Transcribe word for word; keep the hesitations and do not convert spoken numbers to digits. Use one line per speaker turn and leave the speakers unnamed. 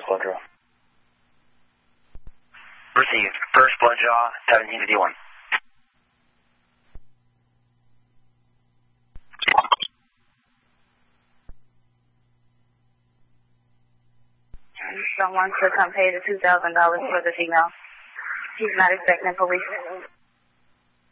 blood draw.
Received. First blood draw, seventeen fifty-one.
Someone to come pay the two thousand dollars for the female. She's not expecting police.